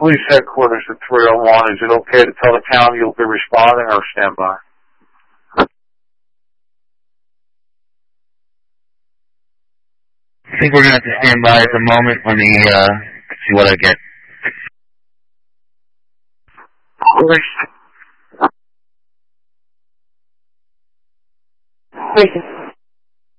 Police headquarters at 301. Is it okay to tell the town you'll be responding or stand by? I think we're going to have to stand by at the moment. Let me see what I get. Police.